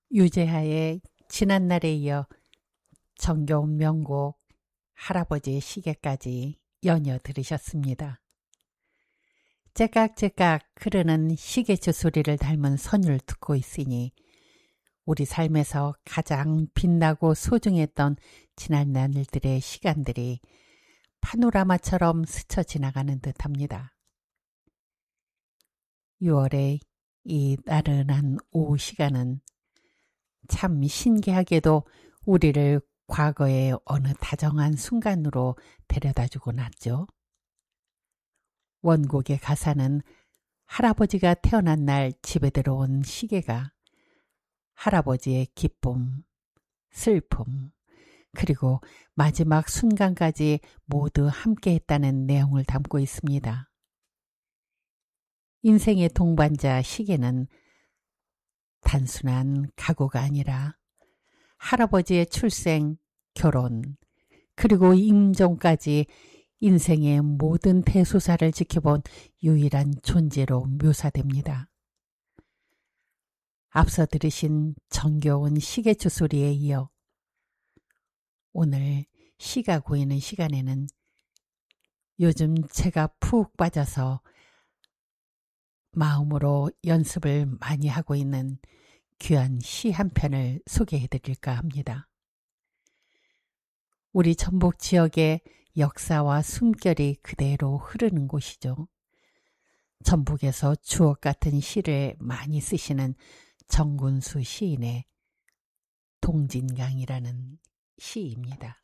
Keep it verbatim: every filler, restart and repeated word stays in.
유재하의 지난날에 이어 정겨운 명곡 할아버지의 시계까지 연이어 들으셨습니다. 째깍째깍 흐르는 시계추 소리를 닮은 선율을 듣고 있으니 우리 삶에서 가장 빛나고 소중했던 지난날들의 시간들이 파노라마처럼 스쳐 지나가는 듯합니다. 유월의 이 나른한 오후 시간은 참 신기하게도 우리를 과거의 어느 다정한 순간으로 데려다주고 났죠. 원곡의 가사는 할아버지가 태어난 날 집에 들어온 시계가 할아버지의 기쁨, 슬픔, 그리고 마지막 순간까지 모두 함께했다는 내용을 담고 있습니다. 인생의 동반자 시계는 단순한 가구가 아니라 할아버지의 출생, 결혼, 그리고 임종까지 인생의 모든 대소사를 지켜본 유일한 존재로 묘사됩니다. 앞서 들으신 정겨운 시계추 소리에 이어 오늘 시가 고이는 시간에는 요즘 제가 푹 빠져서 마음으로 연습을 많이 하고 있는 귀한 시 한 편을 소개해 드릴까 합니다. 우리 전북 지역의 역사와 숨결이 그대로 흐르는 곳이죠. 전북에서 주옥 같은 시를 많이 쓰시는 정군수 시인의 동진강이라는 시입니다.